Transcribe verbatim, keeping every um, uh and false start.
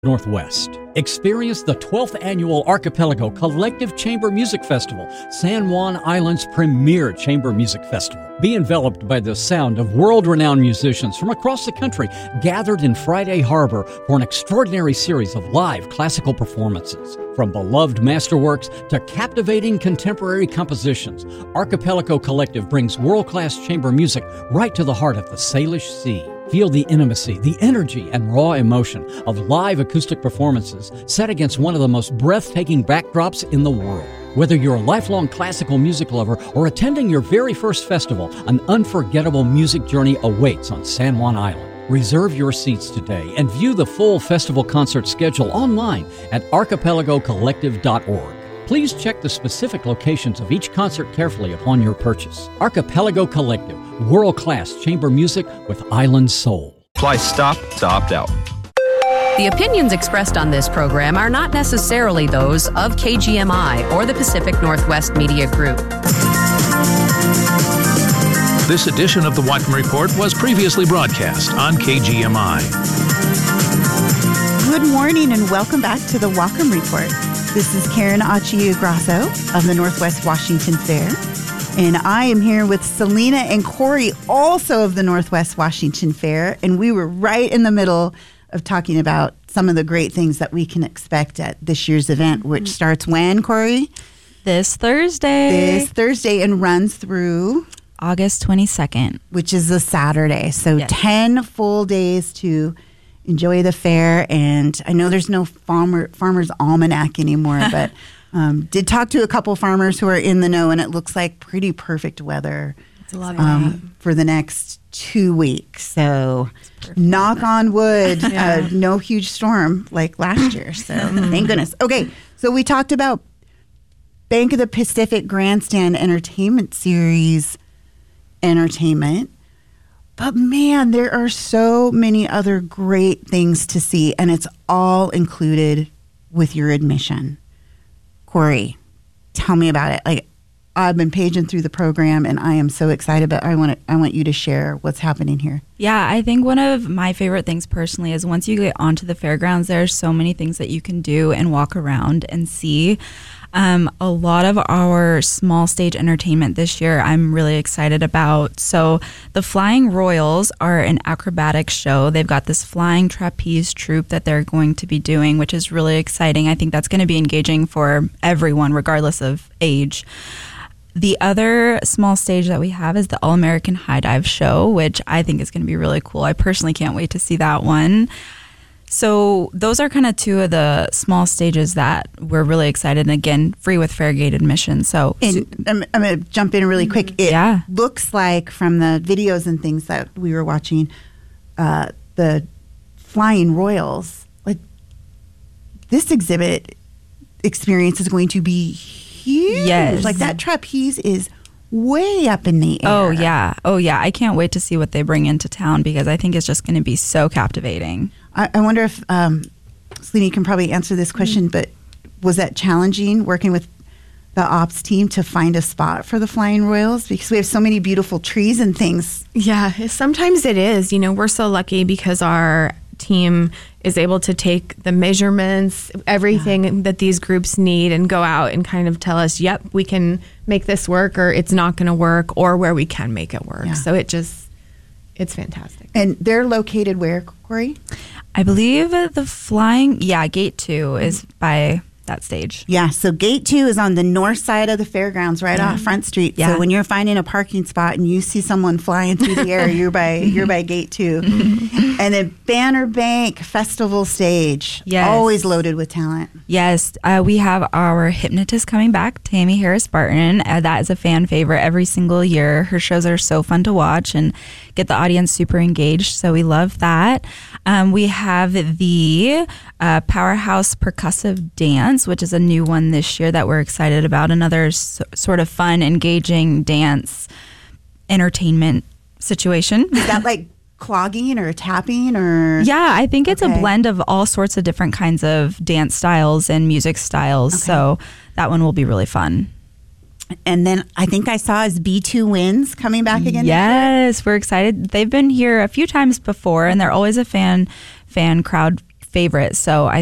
Northwest. Experience the twelfth Annual Archipelago Collective Chamber Music Festival, San Juan Island's premier chamber music festival. Be enveloped by the sound of world-renowned musicians from across the country gathered in Friday Harbor for an extraordinary series of live classical performances. From beloved masterworks to captivating contemporary compositions, Archipelago Collective brings world-class chamber music right to the heart of the Salish Sea. Feel the intimacy, the energy, and raw emotion of live acoustic performances set against one of the most breathtaking backdrops in the world. Whether you're a lifelong classical music lover or attending your very first festival, an unforgettable music journey awaits on San Juan Island. Reserve your seats today and view the full festival concert schedule online at archipelago collective dot org. Please check the specific locations of each concert carefully upon your purchase. Archipelago Collective, world-class chamber music with island soul. Fly stop to opt out. The opinions expressed on this program are not necessarily those of K G M I or the Pacific Northwest Media Group. This edition of the Whatcom Report was previously broadcast on K G M I. Good morning and welcome back to the Whatcom Report. This is Karen Achille-Grasso of the Northwest Washington Fair, and I am here with Selena and Corey, also of the Northwest Washington Fair, and we were right in the middle of talking about some of the great things that we can expect at this year's event, which starts when, Corey? This Thursday. This Thursday and runs through August twenty-second, which is a Saturday. So yes. ten full days to enjoy the fair. And I know there's no farmer farmer's almanac anymore, but um, did talk to a couple farmers who are in the know, and it looks like pretty perfect weather it's a lot um, for the next two weeks. So knock on wood, yeah. uh, no huge storm like last year. So thank goodness. Okay, so we talked about Bank of the Pacific Grandstand Entertainment Series entertainment. But man, there are so many other great things to see, and it's all included with your admission. Corey, tell me about it. Like, I've been paging through the program, and I am so excited, but I want to, I want you to share what's happening here. Yeah, I think one of my favorite things personally is once you get onto the fairgrounds, there are so many things that you can do and walk around and see. Um, a lot of our small stage entertainment this year I'm really excited about. So the Flying Royals are an acrobatic show. They've got this flying trapeze troupe that they're going to be doing, which is really exciting. I think that's going to be engaging for everyone, regardless of age. The other small stage that we have is the All-American High Dive Show, which I think is going to be really cool. I personally can't wait to see that one. So those are kind of two of the small stages that we're really excited. And again, free with fair gate admission. So and I'm, I'm going to jump in really quick. It yeah. looks like from the videos and things that we were watching, uh, the Flying Royals, like this exhibit experience is going to be huge. Yes. Like that trapeze is way up in the air. Oh, yeah. Oh, yeah. I can't wait to see what they bring into town because I think it's just going to be so captivating. I, I wonder if, um, Selena, you can probably answer this question, but was that challenging working with the ops team to find a spot for the Flying Royals? Because we have so many beautiful trees and things. Yeah, sometimes it is. You know, we're so lucky because our team is able to take the measurements, everything yeah. that these groups need and go out and kind of tell us, yep, we can make this work or it's not going to work or where we can make it work. Yeah. So it just, it's fantastic. And they're located where, Corey? I believe the flying, yeah, gate two is by that stage. Yeah, so gate two is on the north side of the fairgrounds, right yeah. off Front Street. Yeah. So when you're finding a parking spot and you see someone flying through the air, you're by you're by gate two. And then Banner Bank Festival Stage, yes. always loaded with talent. Yes, uh, we have our hypnotist coming back, Tammy Harris Barton. Uh, that is a fan favorite every single year. Her shows are so fun to watch and get the audience super engaged, so we love that. Um, we have the uh, Powerhouse Percussive Dance, which is a new one this year that we're excited about. Another s- sort of fun, engaging dance entertainment situation. Is that like clogging or tapping or? Yeah, I think it's okay. a blend of all sorts of different kinds of dance styles and music styles. Okay. So that one will be really fun. And then I think I saw is B two Winds coming back again. Yes, we're excited. They've been here a few times before, and they're always a fan fan crowd favorite. So I